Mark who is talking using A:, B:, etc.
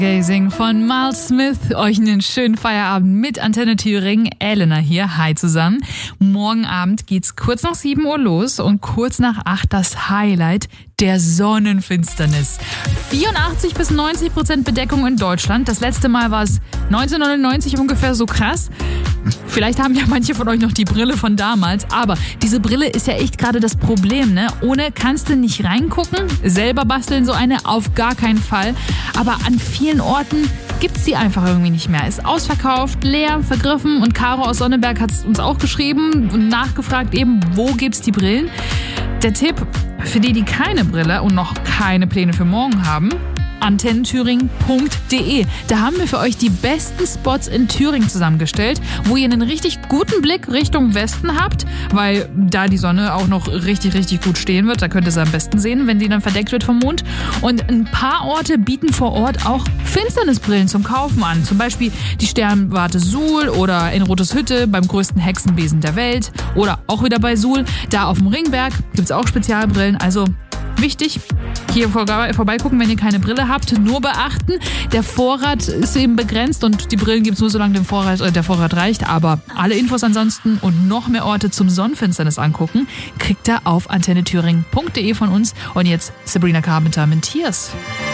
A: Gazing von Miles Smith. Euch einen schönen Feierabend mit Antenne Thüringen. Elena hier. Hi zusammen. Morgen Abend geht's kurz nach 7 Uhr los und kurz nach 8 das Highlight der Sonnenfinsternis. 84-90% Bedeckung in Deutschland. Das letzte Mal war es 1999 ungefähr so krass. Vielleicht haben ja manche von euch noch die Brille von damals, aber diese Brille ist ja echt gerade das Problem, ne? Ohne kannst du nicht reingucken, selber basteln so eine auf gar keinen Fall, aber an vielen Orten gibt's die einfach irgendwie nicht mehr. Ist ausverkauft, leer, vergriffen und Caro aus Sonneberg hat es uns auch geschrieben und nachgefragt eben, wo gibt's die Brillen? Der Tipp für die keine Brille und noch keine Pläne für morgen haben: antennenthüringen.de. Da haben wir für euch die besten Spots in Thüringen zusammengestellt, wo ihr einen richtig guten Blick Richtung Westen habt, weil da die Sonne auch noch richtig, richtig gut stehen wird. Da könnt ihr es am besten sehen, wenn die dann verdeckt wird vom Mond. Und ein paar Orte bieten vor Ort auch Finsternisbrillen zum Kaufen an. Zum Beispiel die Sternwarte Suhl oder in Roteshütte beim größten Hexenbesen der Welt. Oder auch wieder bei Suhl. Da auf dem Ringberg gibt es auch Spezialbrillen. Also wichtig, hier vorbeigucken, wenn ihr keine Brille habt. Nur beachten, der Vorrat ist eben begrenzt und die Brillen gibt es nur, solange der Vorrat reicht. Aber alle Infos ansonsten und noch mehr Orte zum Sonnenfinsternis angucken, kriegt ihr auf antennenthüringen.de von uns. Und jetzt Sabrina Carpenter mit Tears.